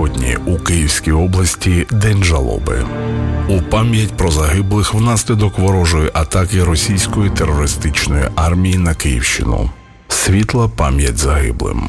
Сьогодні у Київській області День жалоби. У пам'ять про загиблих внаслідок ворожої атаки російської терористичної армії на Київщину. Світла пам'ять загиблим.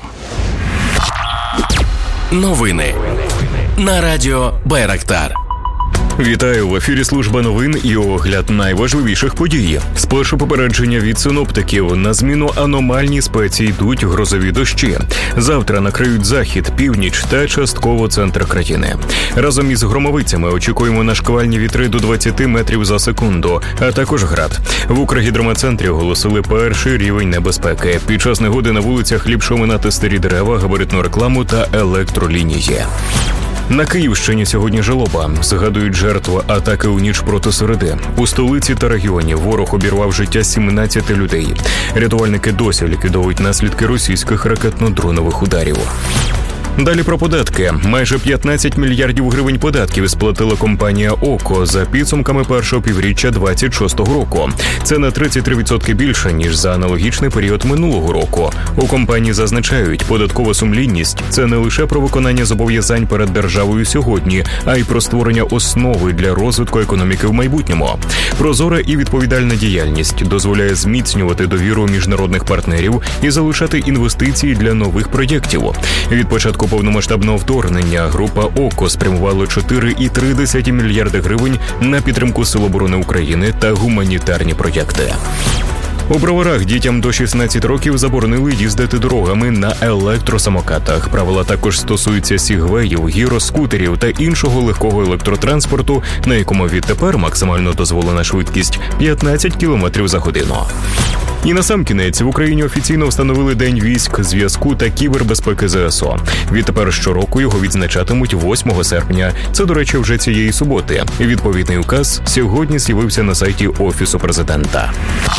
Новини на радіо Байрактар. Вітаю, в ефірі служба новин і огляд найважливіших подій. Спершу попередження від синоптиків. На зміну аномальній спеці йдуть грозові дощі. Завтра накриють захід, північ та частково центр країни. Разом із громовицями очікуємо на шквальні вітри до 20 метрів за секунду, а також град. В Укргідрометцентрі оголосили перший рівень небезпеки. Під час негоди на вулицях ліпше оминати старі дерева, габаритну рекламу та електролінії. На Київщині сьогодні жалоба. Згадують жертв атаки у ніч проти середи. У столиці та регіоні ворог обірвав життя 17 людей. Рятувальники досі ліквідовують наслідки російських ракетно-дронових ударів. Далі про податки. Майже 15 мільярдів гривень податків сплатила компанія ОКО за підсумками першого півріччя 26-го року. Це на 33% більше, ніж за аналогічний період минулого року. У компанії зазначають, податкова сумлінність – це не лише про виконання зобов'язань перед державою сьогодні, а й про створення основи для розвитку економіки в майбутньому. Прозора і відповідальна діяльність дозволяє зміцнювати довіру міжнародних партнерів і залишати інвестиції для нових проєктів. Від початку повномасштабного вторгнення група ОКО спрямувала 4,3 мільярди гривень на підтримку Сил оборони України та гуманітарні проєкти. У Броварах дітям до 16 років заборонили їздити дорогами на електросамокатах. Правила також стосуються сігвеїв, гіроскутерів та іншого легкого електротранспорту, на якому відтепер максимально дозволена швидкість 15 км за годину. І насамкінець в Україні офіційно встановили День військ, зв'язку та кібербезпеки ЗСУ. Відтепер щороку його відзначатимуть 8 серпня. Це, до речі, вже цієї суботи. Відповідний указ сьогодні з'явився на сайті Офісу президента.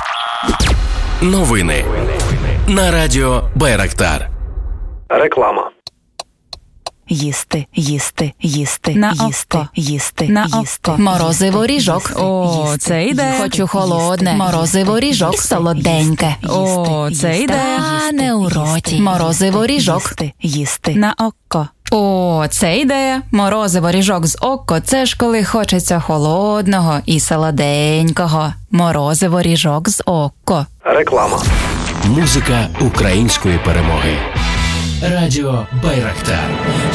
Новини на радіо Байрактар. Реклама. Їсти, їсти, їсти, на їсти, око, їсти, на їсти. око. Морозиво ріжок. О, це йде. Хочу холодне. Морозиво ріжок. І солоденьке. О, це йде. Тане у роті. Морозиво ріжок. Їсти. На око. О, це ідея. Морозиво ріжок з око – це ж коли хочеться холодного і солоденького. Морозиво ріжок з око. Реклама. Музика української перемоги. Радіо Байрактар.